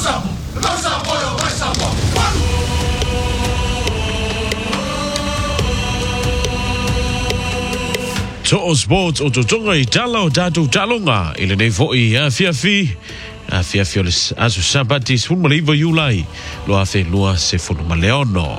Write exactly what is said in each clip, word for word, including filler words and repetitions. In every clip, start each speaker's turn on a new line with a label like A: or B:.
A: So sports o totonga I tala o tatu talonga ile nei foi a fiafi a fiafi o le aso sabati sun maliva Julai lo a fe lua se fono maleono.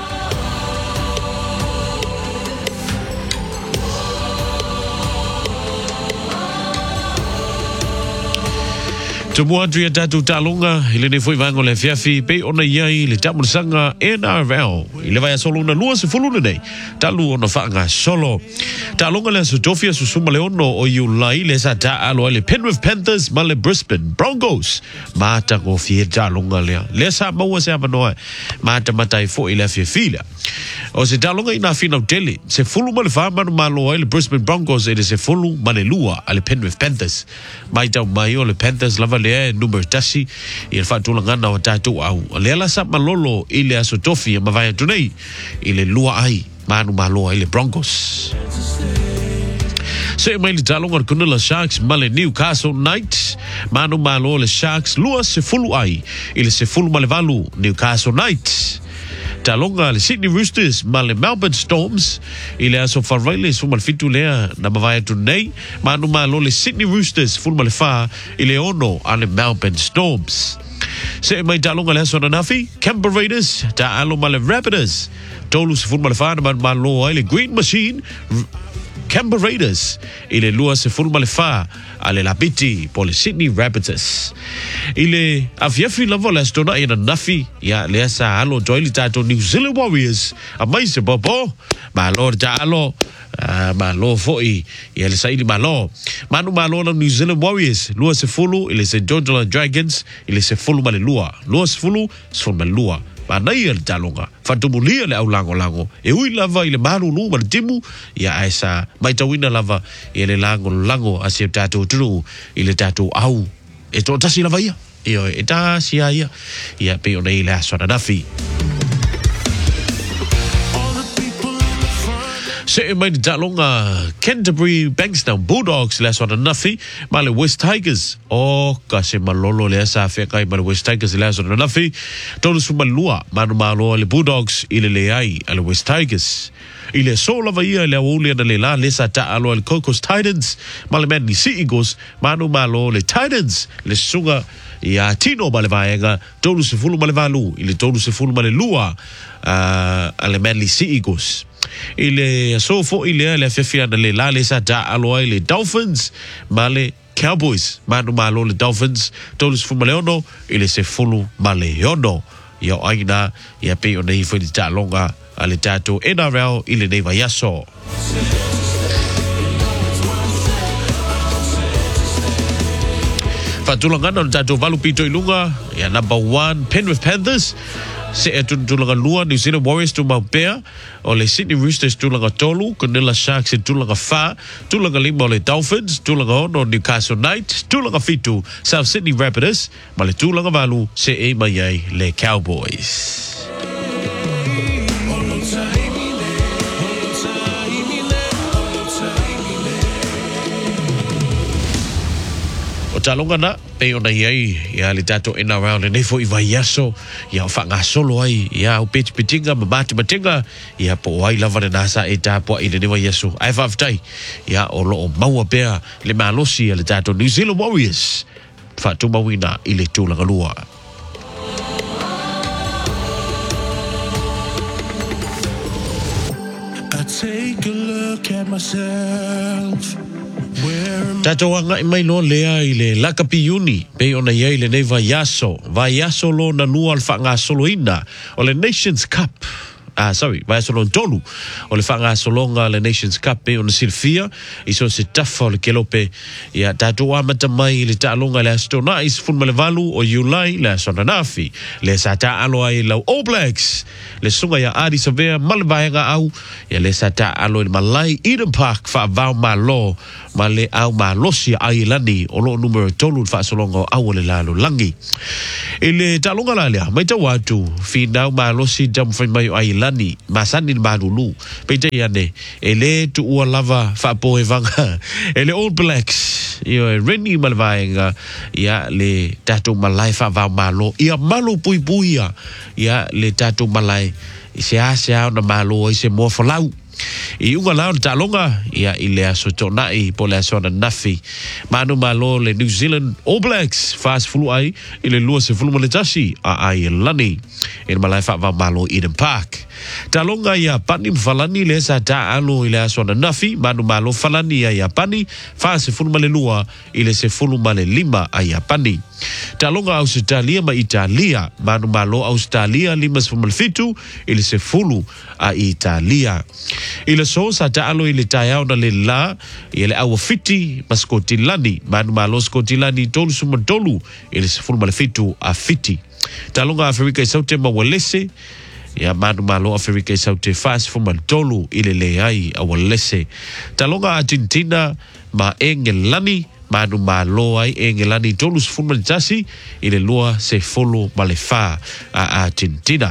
A: Tumu Andrea tatu talonga ile nei foi vango le fiafi pe ona iai le tamusanga N R L ile vai solo na lua se fuluna nei talu ona fanga solo talonga le Sotofia susuma leono o Julai le sa ta alo le Penrith Panthers ma le Brisbane Broncos mata go fie talonga le le sa mo se avanoa mata matai fo ile fiafila o se talonga ina fina tele se fulu ma le fama ma lo le Brisbane Broncos ele se fulu ma le lua ale Penrith Panthers mai tau mai o le Panthers lava le number tasi il fa tulanga na tatu au le la sa malolo ile Sotofia ma vai tunei ile lua ai manu malo ile Broncos. Se mai le talonga kuna la Sharks ma le Newcastle Knights manu malo le Sharks lua se fulu ai ile se fulu ma le valu Newcastle Knights. Talonga le Sydney Roosters ma le Melbourne Storms ile aso farvaile sumal fitu lea na mavaya tunei manu malo le Sydney Roosters fulu ma le fa ile ono ale Melbourne Storms. Se mai talonga le aso na nafi Canberra Raiders ta alo ma le Rapids tolu se fulu ma le fa na malo ile Green Machine Canberra Raiders ile lua se fulu ma le fa ale la piti po le Sydney Rapids ile afiafi lava le stona ina nafi ya le sa alo joili tato New Zealand Warriors a mai se popo ma lo ta alo ma lo foi ya le saili malo manu malo na New Zealand Warriors lua se fulu ile se Georgia Dragons ile se fulu ma le lua lua se fulu se fulu ma lua ma nei le talonga fatumulia le au lango lango e ui lava ile maru nu ma le timu ya aisa mai tawina lava ile lango lango asia tatu tru ile tatu au e to tasi lava ia io e tasi ia ia pe ona ile aso na nafi se mai le talonga Canterbury Bankstown Bulldogs le aso na nafi ma le West Tigers o ka se malolo le asa fe kai ma le West Tigers le aso na nafi tonu su malua manu malo le Bulldogs ile le ai ale West Tigers ile so lava ia le auli na le la le sa ta alo le Cocos Titans ma le Manly Sea Eagles manu malo le Titans le sunga ia tino ma le vaenga tonu se fulu ma le valu ile tonu se fulu ma le lua uh, ale Manly Sea Eagles ile sofo ile le fefia na le la le sa ta alo le Dolphins ma le Cowboys manu malo le Dolphins tolu se fulu leono ile se fulu ma leono ia aina ia pe ona i foi ta longa ale tato N R L ile nei vai aso fatulanga no tato valu pito ilunga ia number one Penrith Panthers se e tulanga lua New Zealand Warriors tu Mount Bear o le Sydney Roosters tulanga tolu Kunilla Sharks e tulanga fa tulanga lima o le Dolphins tulanga ono Newcastle Knights tulanga fitu South Sydney Rapids ma le tulanga valu se e mai ai le Cowboys. Talonga na pe ona iai ya le tato N R L le nei fo i vai aso ya fa nga solo ai ya o pet petinga ma mate matenga ya po ai lava na nasa e ta po i le vai aso ai fa ftai ya o lo maua pea le malosi le tato New Zealand Warriors fa tu mawina i le tulanga lua. I take a look at myself. Tato anga i mai lo lea i le lakapi uni pe ona iai le nei vai aso vai aso lo na lua al whanga solo ina o le Nations Cup ah sorry vai aso lo tolu o le whanga solonga le Nations Cup pe ona silfia i so se tafa o le kelope ia tato amata mai le talonga le astona is fun ma le valu o Julai le aso na nafi le sa ta alo ai lau All Blacks le sunga ia Adi Savea ma le vaenga au ia le sa ta alo i Malai Eden Park wha vau ma lo ma le au ma losi ai lani o lo numero tolu fa solonga au le lalo langi Ele talonga la lea, mai tau atu, finau ma losi jam fai mai o ailani, ma sani ma lulu, peita iane, ele tu ua lava whapo e vanga, ele All Blacks, io e reni malvaenga, ia le tatu malai wha malo, ia malo pui pui ia, ia le tatu malai, i se a se au na malo, i se mua falau. I unga lao ta longa ia i le aso tonai po le aso na nafi manu malo le New Zealand All Blacks fast fulu ai i le lua se fulu mo le tasi a ai lani i malai fa va malo Eden Park ta longa ia pani falani le sa ta alo i le aso na nafi manu malo falani ia pani fast fulu mo le lua i le se fulu mo le lima ai pani ta longa Australia ma Italia manu malo Australia lima se fulu fitu i le se fulu a Italia i le so sa ta alo i le tai au na le la i le awa fiti ma Skotilani manu malo Skotilani tolu suma tolu i le se fulu ma le fitu a fiti ta longa Afrika i saute ma walese ia manu malo Afrika i saute fast fulu ma tolu i le le ai a walese ta longa Argentina ma Engelani manu malo ai Engelani tolu se fulu ma le tasi i le lua se fulu ma le fa a Argentina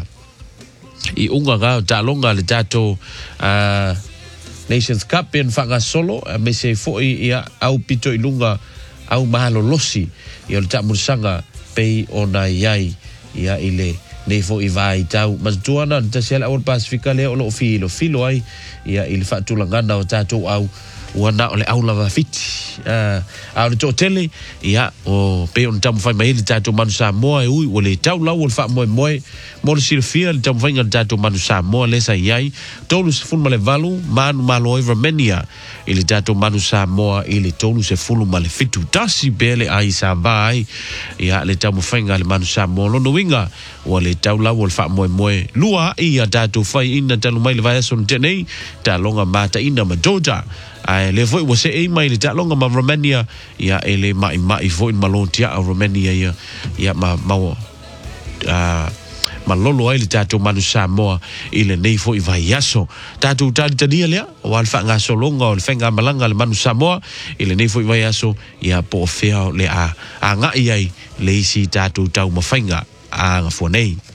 A: i unga ngā tālonga le tātou uh, Nations Cup en whanga solo uh, me se foi ia au pito i lunga au mahalo losi i o le tāmursanga pei o na iai ia i le nei fo i vai tau mas tuana ta se ala o Pasifika le o lo filo filo ai ia i le whaatulangana o tātou au wana o le au lava fiti uh, au le tōtele ia o pe on tamu whai mai le tātou manu Samoa e ui o le tau lau o le wha moe moe mo le silfia le tamu whai ngā tātou manu Samoa le sa iai tolu se fulu ma le valu manu malo evra menia i le tātou manu Samoa i le tolu se fulu ma le fitu tasi bele ai sa vai ia le tamu whai ngā le manu Samoa lono winga o le tau lau o le wha moe moe lua i a tātou whai ina talu mai le vai aso tenei tā longa mata ina ma Georgia ai le foi was e mai le talonga ma Romania ia ele mai mai foi malontia a Romania ia ia ma ma a ma lolo ai le tato manu Samoa i le nei foi vai aso tato tali tania lea o alfa nga solonga o le fenga malanga le manu Samoa i le nei foi vai aso ia po fea le a a nga ai le isi tato tau mawhainga a nga fonei